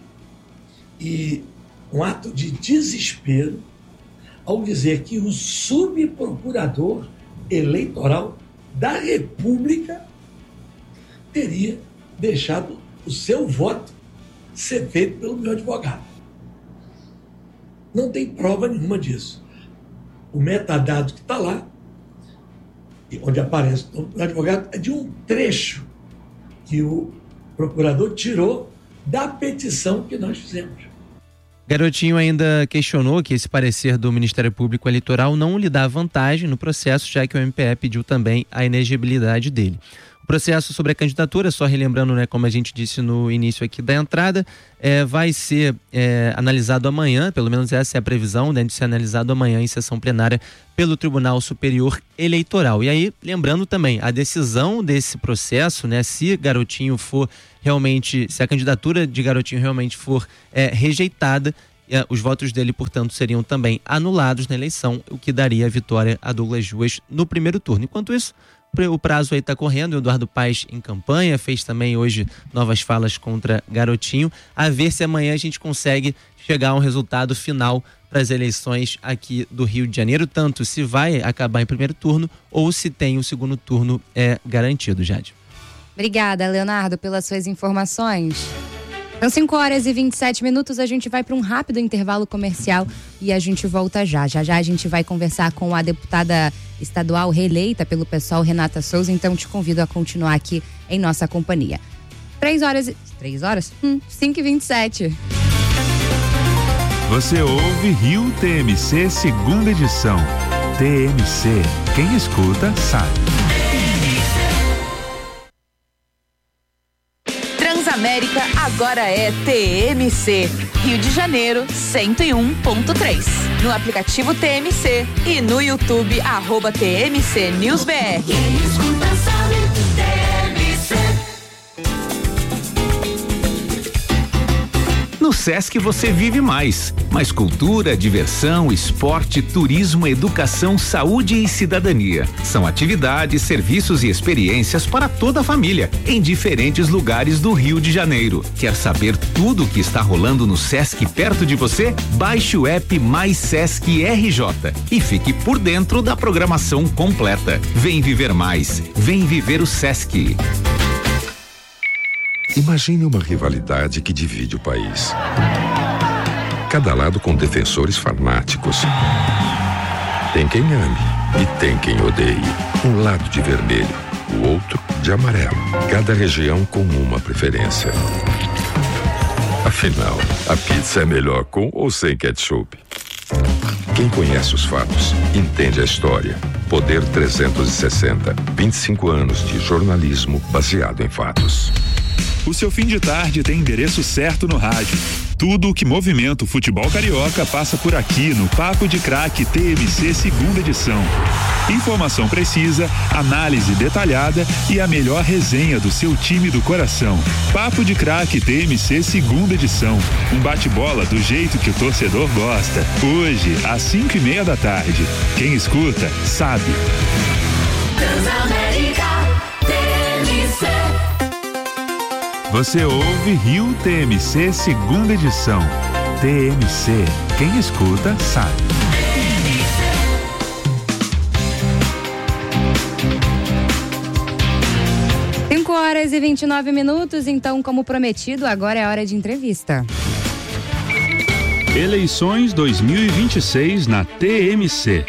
e um ato de desespero ao dizer que o subprocurador eleitoral da República teria deixado o seu voto ser feito pelo meu advogado. Não tem prova nenhuma disso. O metadado que está lá, onde aparece o advogado, é de um trecho que o procurador tirou da petição que nós fizemos. Garotinho ainda questionou que esse parecer do Ministério Público Eleitoral não lhe dá vantagem no processo, já que o M P E pediu também a inegibilidade dele. O processo sobre a candidatura, só relembrando, né, como a gente disse no início aqui da entrada, é, vai ser é, analisado amanhã, pelo menos essa é a previsão, né, de ser analisado amanhã em sessão plenária pelo Tribunal Superior Eleitoral. E aí, lembrando também, a decisão desse processo, né, se Garotinho for realmente, se a candidatura de Garotinho realmente for é, rejeitada, é, os votos dele, portanto, seriam também anulados na eleição, o que daria a vitória a Douglas Ruas no primeiro turno. Enquanto isso, o prazo aí está correndo, o Eduardo Paes em campanha, fez também hoje novas falas contra Garotinho, a ver se amanhã a gente consegue chegar a um resultado final para as eleições aqui do Rio de Janeiro, tanto se vai acabar em primeiro turno ou se tem o segundo turno é garantido, Jade. Obrigada, Leonardo, pelas suas informações. São cinco horas e vinte e sete minutos, a gente vai para um rápido intervalo comercial e a gente volta já. Já já a gente vai conversar com a deputada estadual reeleita pelo PSOL, Renata Souza, então te convido a continuar aqui em nossa companhia. Três horas e... Três horas? Hum, cinco e vinte e sete. Você ouve Rio T M C, segunda edição. T M C, quem escuta sabe. Transamérica agora é T M C. Rio de Janeiro, cento e um ponto três. No aplicativo T M C e no YouTube, arroba T M C News B R. Quem escuta sabe, T M C. No Sesc você vive mais. Mais cultura, diversão, esporte, turismo, educação, saúde e cidadania. São atividades, serviços e experiências para toda a família, em diferentes lugares do Rio de Janeiro. Quer saber tudo o que está rolando no Sesc perto de você? Baixe o app Mais Sesc R J e fique por dentro da programação completa. Vem viver mais. Vem viver o Sesc. Imagine uma rivalidade que divide o país. Cada lado com defensores fanáticos. Tem quem ame e tem quem odeie. Um lado de vermelho, o outro de amarelo. Cada região com uma preferência. Afinal, a pizza é melhor com ou sem ketchup? Quem conhece os fatos, entende a história. Poder trezentos e sessenta. vinte e cinco anos de jornalismo baseado em fatos. O seu fim de tarde tem endereço certo no rádio. Tudo o que movimenta o futebol carioca passa por aqui no Papo de Craque T M C segunda edição. Informação precisa, análise detalhada e a melhor resenha do seu time do coração. Papo de Craque T M C segunda edição. Um bate-bola do jeito que o torcedor gosta. Hoje, às cinco e meia da tarde. Quem escuta, sabe. Transamérica T M C. Você ouve Rio T M C, segunda edição. T M C, quem escuta sabe. cinco horas e vinte e nove minutos, então, como prometido, agora é hora de entrevista. Eleições dois mil e vinte e seis na T M C.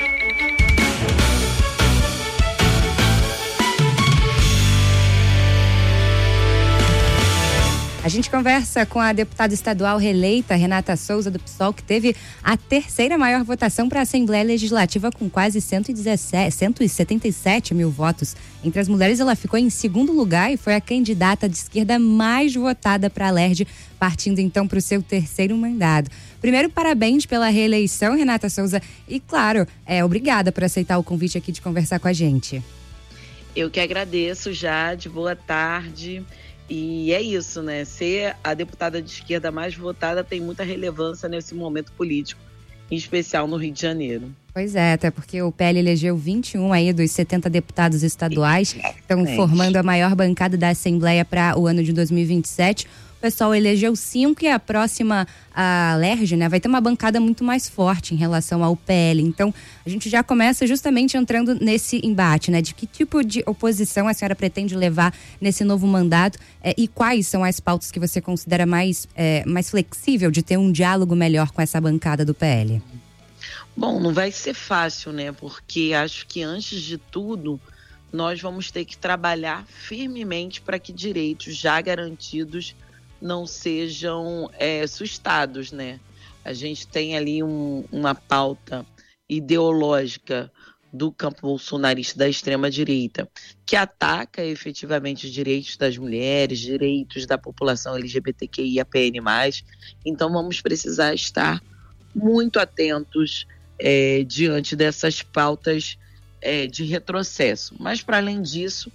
A gente conversa com a deputada estadual reeleita Renata Souza do PSOL, que teve a terceira maior votação para a Assembleia Legislativa com quase cento e dezessete, cento e setenta e sete mil votos. Entre as mulheres, ela ficou em segundo lugar e foi a candidata de esquerda mais votada para a Alerj, partindo então para o seu terceiro mandato. Primeiro, parabéns pela reeleição, Renata Souza, e claro, é, obrigada por aceitar o convite aqui de conversar com a gente. Eu que agradeço, Jade, boa tarde. E é isso, né? Ser a deputada de esquerda mais votada tem muita relevância nesse momento político, em especial no Rio de Janeiro. Pois é, até porque o P L elegeu vinte e um aí dos setenta deputados estaduais, estão formando a maior bancada da Assembleia para o ano de dois mil e vinte e sete. O pessoal elegeu cinco e a próxima, a Alerj, né, vai ter uma bancada muito mais forte em relação ao P L. Então, a gente já começa justamente entrando nesse embate, né, de que tipo de oposição a senhora pretende levar nesse novo mandato é, e quais são as pautas que você considera mais, é, mais flexível de ter um diálogo melhor com essa bancada do P L? Bom, não vai ser fácil, né, porque acho que antes de tudo nós vamos ter que trabalhar firmemente para que direitos já garantidos não sejam é, sustados, né? A gente tem ali um, uma pauta ideológica do campo bolsonarista da extrema-direita, que ataca efetivamente os direitos das mulheres, direitos da população L G B T Q I A P N mais. Então vamos precisar estar muito atentos é, diante dessas pautas é, de retrocesso. Mas, para além disso,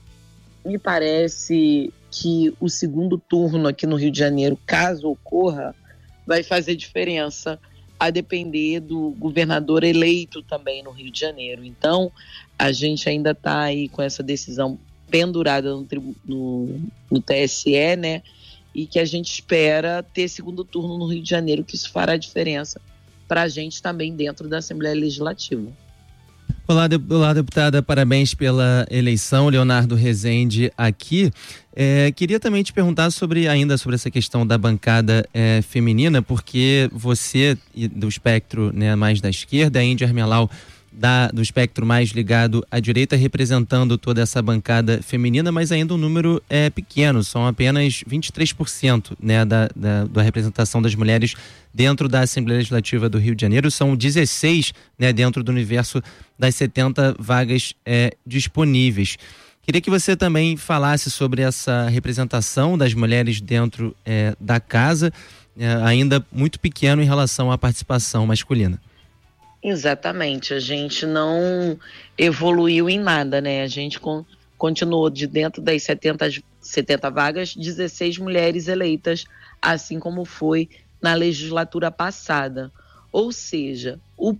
me parece que o segundo turno aqui no Rio de Janeiro, caso ocorra, vai fazer diferença a depender do governador eleito também no Rio de Janeiro. Então, a gente ainda está aí com essa decisão pendurada no, no, no T S E, né? E que a gente espera ter segundo turno no Rio de Janeiro, que isso fará diferença para a gente também dentro da Assembleia Legislativa. Olá, de, olá, deputada, parabéns pela eleição, Leonardo Rezende aqui. É, queria também te perguntar sobre, ainda sobre essa questão da bancada é, feminina, porque você do espectro, né, mais da esquerda, a Índia Armelau da, do espectro mais ligado à direita, representando toda essa bancada feminina, mas ainda um número é, pequeno, são apenas vinte e três por cento, né, da, da, da representação das mulheres dentro da Assembleia Legislativa do Rio de Janeiro, são dezesseis, né, dentro do universo das setenta vagas é, disponíveis. Queria que você também falasse sobre essa representação das mulheres dentro é, da casa, é, ainda muito pequeno em relação à participação masculina. Exatamente, a gente não evoluiu em nada, né? A gente con- continuou de dentro das setenta, setenta vagas, dezesseis mulheres eleitas, assim como foi na legislatura passada. Ou seja, o,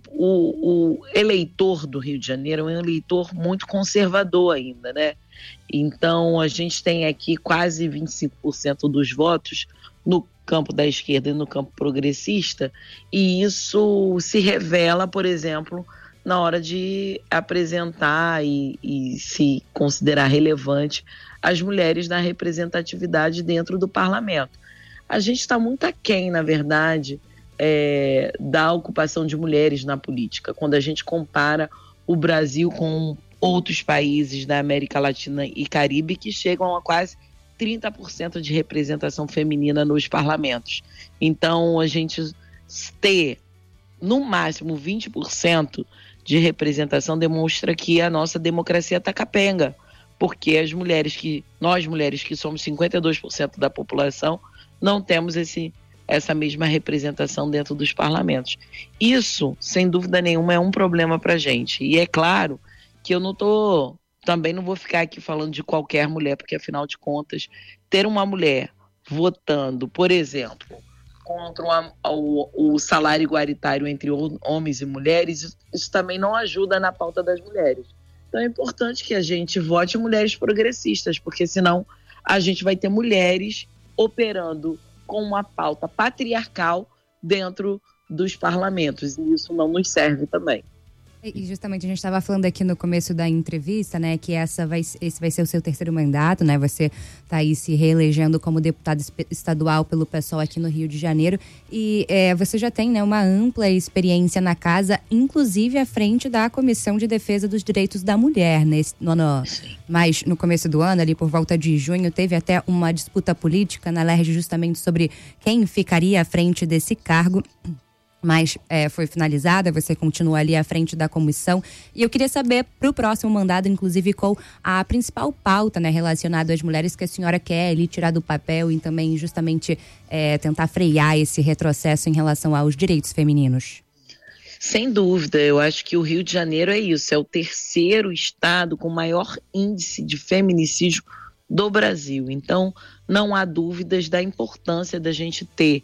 o, o eleitor do Rio de Janeiro é um eleitor muito conservador ainda, né? Então, a gente tem aqui quase vinte e cinco por cento dos votos no campo da esquerda e no campo progressista, e isso se revela, por exemplo, na hora de apresentar e, e se considerar relevante as mulheres na representatividade dentro do parlamento. A gente está muito aquém, na verdade, é, da ocupação de mulheres na política, quando a gente compara o Brasil com outros países da América Latina e Caribe que chegam a quase trinta por cento de representação feminina nos parlamentos. Então, a gente ter, no máximo, vinte por cento de representação demonstra que a nossa democracia está capenga, porque as mulheres que, nós mulheres que somos cinquenta e dois por cento da população, não temos esse, essa mesma representação dentro dos parlamentos. Isso, sem dúvida nenhuma, é um problema para a gente. E é claro que eu não estou... Também não vou ficar aqui falando de qualquer mulher, porque, afinal de contas, ter uma mulher votando, por exemplo, contra uma, o, o salário igualitário entre homens e mulheres, isso, isso também não ajuda na pauta das mulheres. Então é importante que a gente vote mulheres progressistas, porque senão a gente vai ter mulheres operando com uma pauta patriarcal dentro dos parlamentos, e isso não nos serve também. E justamente a gente estava falando aqui no começo da entrevista, né, que essa vai, esse vai ser o seu terceiro mandato, né, você está aí se reelegendo como deputado estadual pelo PSOL aqui no Rio de Janeiro, e é, você já tem, né, uma ampla experiência na casa, inclusive à frente da Comissão de Defesa dos Direitos da Mulher, nesse, no ano, mas no começo do ano, ali por volta de junho, teve até uma disputa política na L E R J justamente sobre quem ficaria à frente desse cargo. Mas é, foi finalizada, você continua ali à frente da comissão. E eu queria saber, para o próximo mandato, inclusive, qual a principal pauta, né, relacionada às mulheres que a senhora quer ali tirar do papel e também justamente é, tentar frear esse retrocesso em relação aos direitos femininos. Sem dúvida, eu acho que o Rio de Janeiro é isso, é o terceiro estado com maior índice de feminicídio do Brasil. Então, não há dúvidas da importância da gente ter...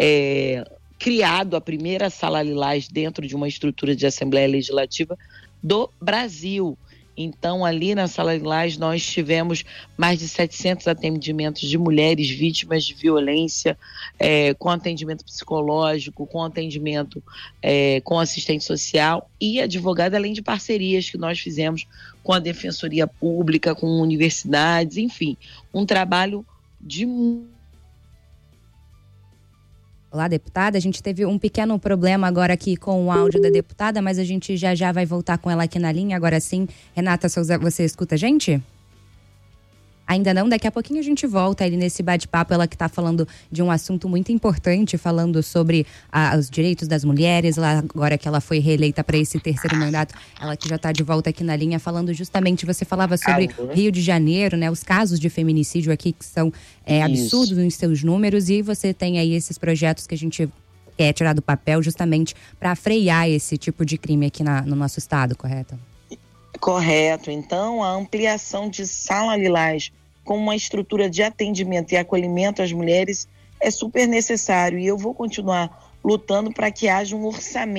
É, criado a primeira sala lilás dentro de uma estrutura de Assembleia Legislativa do Brasil. Então, ali na sala lilás, nós tivemos mais de setecentos atendimentos de mulheres vítimas de violência, é, com atendimento psicológico, com atendimento é, com assistente social e advogado, além de parcerias que nós fizemos com a Defensoria Pública, com universidades, enfim, um trabalho de Olá, deputada. A gente teve um pequeno problema agora aqui com o áudio da deputada, mas a gente já já vai voltar com ela aqui na linha. Agora sim, Renata Souza, você escuta a gente? Ainda não, daqui a pouquinho a gente volta ali nesse bate-papo, ela que está falando de um assunto muito importante, falando sobre ah, os direitos das mulheres, lá agora que ela foi reeleita para esse terceiro mandato, ela que já está de volta aqui na linha, falando justamente, você falava sobre Alô? Rio de Janeiro, né, os casos de feminicídio aqui que são é, absurdos em seus números, e você tem aí esses projetos que a gente quer tirar do papel justamente para frear esse tipo de crime aqui na, no nosso estado, correto? Correto. Então, a ampliação de Sala Lilás com uma estrutura de atendimento e acolhimento às mulheres é super necessário. E eu vou continuar lutando para que haja um orçamento